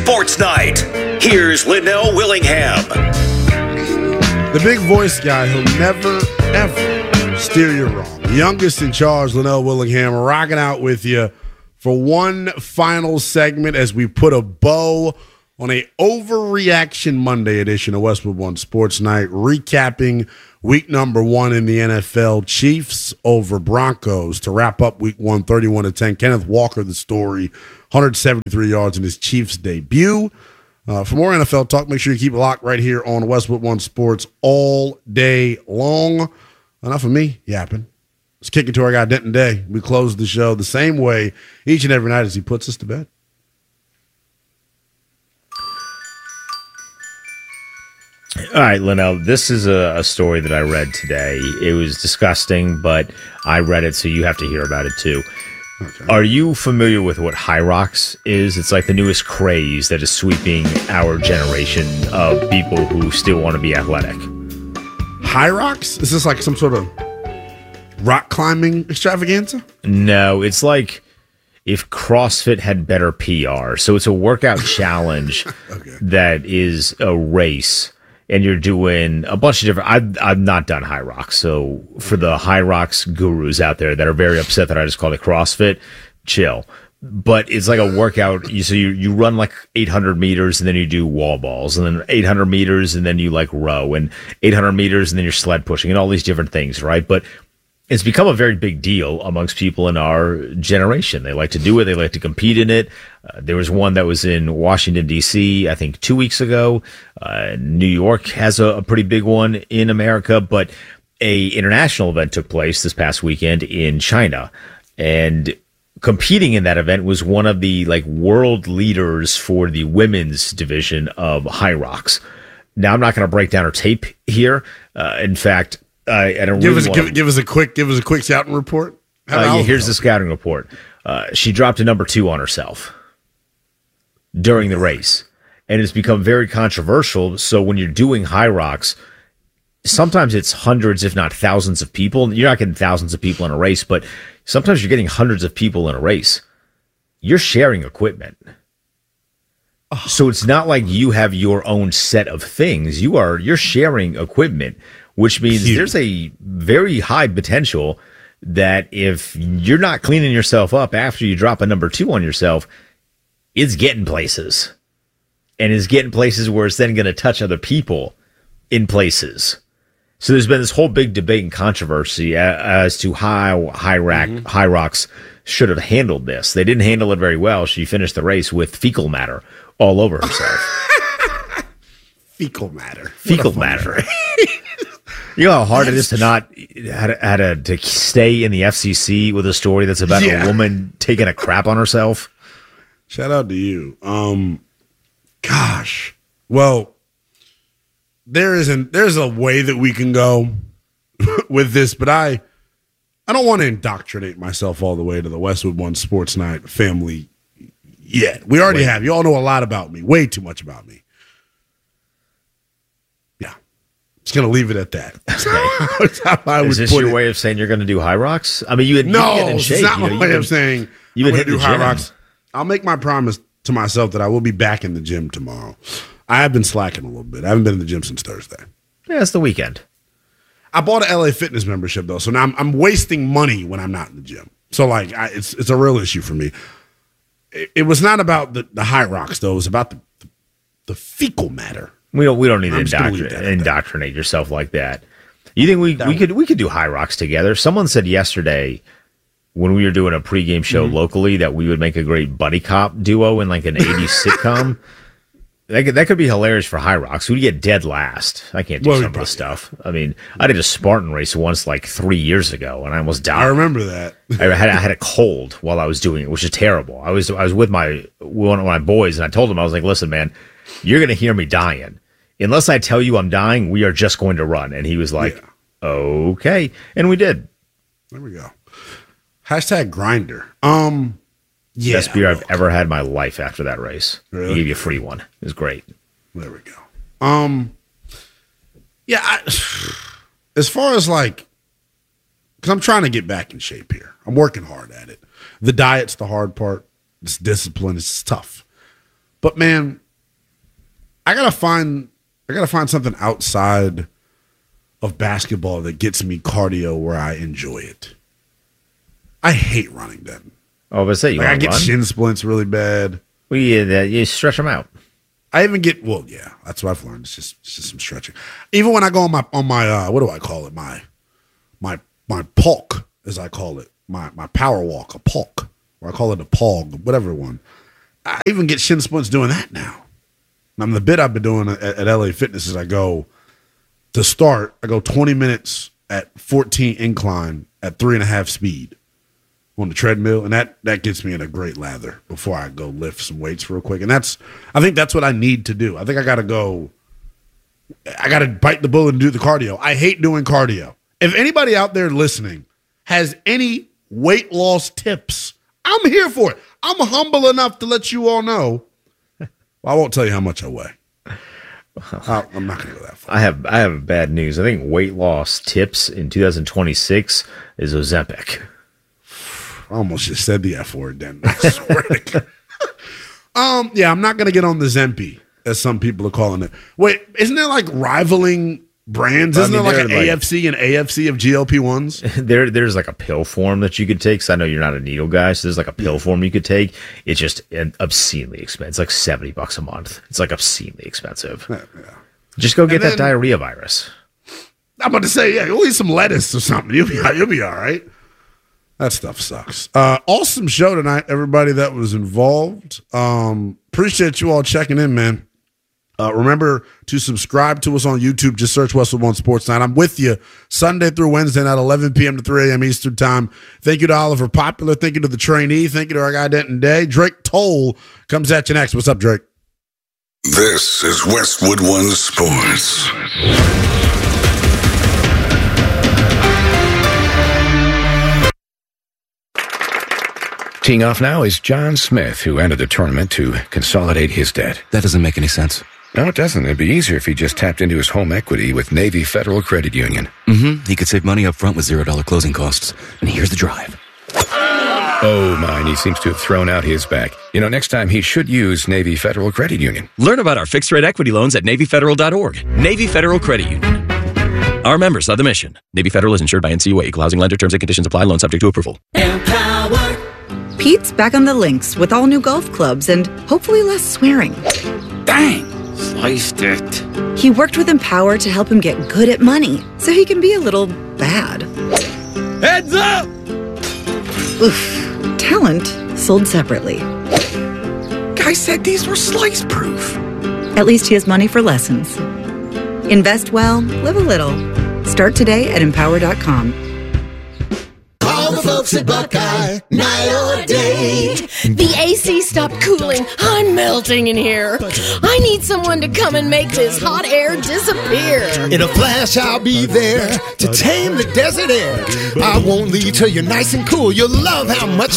Sports Night. Here's Linnell Willingham. The big voice guy who'll never, ever steer you wrong. The youngest in charge, Linnell Willingham, rocking out with you for one final segment as we put a bow on a Overreaction Monday edition of Westwood One Sports Night, recapping week number 1 in the NFL. Chiefs over Broncos to wrap up week 1, 31-10. Kenneth Walker, the story, 173 yards in his Chiefs debut. For more NFL talk, make sure you keep it locked right here on Westwood One Sports all day long. Enough of me yapping. Let's kick it to our guy, Denton Day. We close the show the same way each and every night as he puts us to bed. All right, Linnell, this is a story that I read today. It was disgusting, but I read it, so you have to hear about it too. Okay. Are you familiar with what High Rocks is? It's like the newest craze that is sweeping our generation of people who still want to be athletic. High Rocks? Is this like some sort of rock climbing extravaganza? No, it's like if CrossFit had better PR. So it's a workout challenge that is a race. And you're doing a bunch of different. I've not done High Rocks, so for the High Rocks gurus out there that are very upset that I just called it CrossFit, chill. But it's like a workout. So you run like 800 meters, and then you do wall balls, and then 800 meters, and then you like row, and 800 meters, and then you're sled pushing, and all these different things, right? But it's become a very big deal amongst people in our generation. They like to do it. They like to compete in it. There was one that was in Washington, D.C., I think 2 weeks ago. New York has a pretty big one in America, but a international event took place this past weekend in China. And competing in that event was one of the like world leaders for the women's division of High Rocks. Now, I'm not going to break down her tape here. In fact, I don't give us a quick scouting report. Here's the scouting report. She dropped a number 2 on herself during the race, and it's become very controversial. So when you're doing High Rocks, sometimes it's hundreds, if not thousands of people. You're not getting thousands of people in a race, but sometimes you're getting hundreds of people in a race. You're sharing equipment. So it's not like you have your own set of things. You're sharing equipment, which means there's a very high potential that if you're not cleaning yourself up after you drop a number 2 on yourself, it's getting places. And it's getting places where it's then going to touch other people in places. So there's been this whole big debate and controversy as to how High Rocks should have handled this. They didn't handle it very well. She finished the race with fecal matter all over herself. Fecal matter. Fecal matter. You know how hard it is to not to stay in the FCC with a story that's about a woman taking a crap on herself? Shout out to you. Gosh. Well, there's a way that we can go with this, but I don't want to indoctrinate myself all the way to the Westwood One Sports Night family yet. We already have. You all know a lot about me, way too much about me. Yeah. Just going to leave it at that. Okay. Is this your way of saying you're going to do High Rocks? I mean, you get in shape. It's not my way of saying I'm going to do High Rocks. I'll make my promise to myself that I will be back in the gym tomorrow. I have been slacking a little bit. I haven't been in the gym since Thursday. Yeah, it's the weekend. I bought an LA Fitness membership, though, so now I'm wasting money when I'm not in the gym. So, like, it's a real issue for me. It was not about the High Rocks, though. It was about the fecal matter. We don't need to indoctrinate yourself like that. You think we could do High Rocks together? Someone said yesterday when we were doing a pregame show locally that we would make a great buddy cop duo in like an 80s sitcom. That could be hilarious for High Rocks. We'd get dead last. I can't do some of this stuff. I mean, I did a Spartan race once like 3 years ago, and I almost died. I remember that. I had a cold while I was doing it, which is terrible. I was with one of my boys, and I told him, I was like, listen, man, you're going to hear me dying. Unless I tell you I'm dying, we are just going to run. And he was like, okay. And we did. There we go. Hashtag grinder. Best beer I've ever had in my life after that race. Really? He gave you a free one. It was great. There we go. As far as like, because I'm trying to get back in shape here. I'm working hard at it. The diet's the hard part. It's discipline. It's tough. But man, I gotta find something outside of basketball that gets me cardio where I enjoy it. I hate running then. Oh, but say you I get run? shin splints really bad. Well, you stretch them out. I even get that's what I've learned. It's just some stretching. Even when I go on my what do I call it? My pulk, as I call it. My power walk, a pulk. Or I call it a pog, whatever one. I even get shin splints doing that now. The bit I've been doing at LA Fitness is I go 20 minutes at 14 incline at 3.5 speed on the treadmill, and that gets me in a great lather before I go lift some weights real quick. And I think that's what I need to do. I think I got to bite the bullet and do the cardio. I hate doing cardio. If anybody out there listening has any weight loss tips, I'm here for it. I'm humble enough to let you all know. Well, I won't tell you how much I weigh. I'm not going to go that far. I have bad news. I think weight loss tips in 2026 is Ozempic. I almost just said the F word then. I swear to God. Yeah, I'm not going to get on the Zempi, as some people are calling it. Wait, isn't there like rivaling brands? Isn't there like an AFC and AFC of GLP-1s? There's like a pill form that you could take. So I know you're not a needle guy, so there's like a pill form you could take. It's just obscenely expensive. It's like $70 a month. It's like obscenely expensive. Yeah. Just go get that diarrhea virus. I'm about to say, yeah, you'll eat some lettuce or something. You'll be all right. That stuff sucks. Awesome show tonight, everybody that was involved. Appreciate you all checking in, man. Remember to subscribe to us on YouTube. Just search Westwood One Sports Night. I'm with you Sunday through Wednesday night, 11 p.m. to 3 a.m. Eastern Time. Thank you to Oliver Popular. Thank you to the trainee. Thank you to our guy Denton Day. Drake Toll comes at you next. What's up, Drake? This is Westwood One Sports. Teeing off now is John Smith, who entered the tournament to consolidate his debt. That doesn't make any sense. No, it doesn't. It'd be easier if he just tapped into his home equity with Navy Federal Credit Union. He could save money up front with $0 closing costs. And here's the drive. Oh, mine. He seems to have thrown out his back. Next time he should use Navy Federal Credit Union. Learn about our fixed-rate equity loans at NavyFederal.org. Navy Federal Credit Union. Our members of the mission. Navy Federal is insured by NCUA. Equal housing lender. Terms and conditions apply. Loan subject to approval. Empower. Pete's back on the links with all new golf clubs and hopefully less swearing. Dang, sliced it. He worked with Empower to help him get good at money so he can be a little bad. Heads up! Oof. Talent sold separately. Guy said these were slice proof. At least he has money for lessons. Invest well, live a little. Start today at Empower.com. Call the folks at Buckeye, night or day. The AC stopped cooling. I'm melting in here. I need someone to come and make this hot air disappear. In a flash, I'll be there to tame the desert air. I won't leave till you're nice and cool. You'll love how much